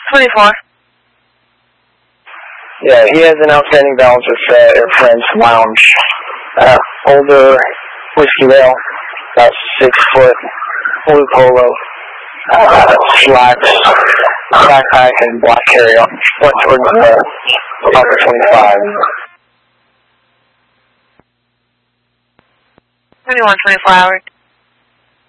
24. Yeah, he has an outstanding balance with Air Friends Lounge. Older whiskey whale, about 6 foot, blue polo, slacks, backpack, and black carry-on. Went towards upper 25. 21, 24 hours.